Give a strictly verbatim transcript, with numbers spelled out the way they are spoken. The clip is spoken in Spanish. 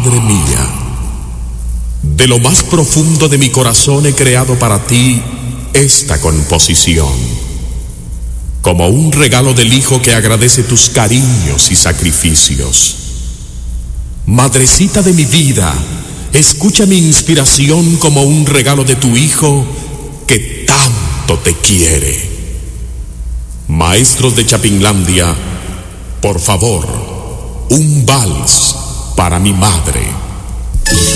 Madre mía, de lo más profundo de mi corazón he creado para ti esta composición, como un regalo del hijo que agradece tus cariños y sacrificios. Madrecita de mi vida, escucha mi inspiración como un regalo de tu hijo que tanto te quiere. Maestros de Chapinlandia, por favor, un vals para mi madre.